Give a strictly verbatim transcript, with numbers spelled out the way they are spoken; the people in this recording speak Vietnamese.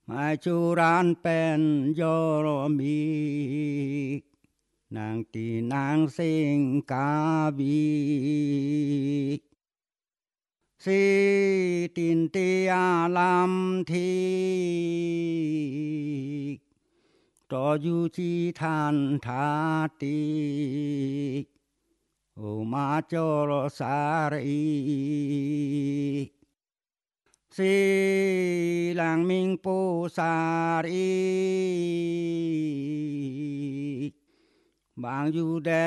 Mai churan pen yoromi nang ti nang sing ca vi si tin tia lam thi cho du chi than tha ti o ma cho ro sa ri si lang minh po sa ri bang du de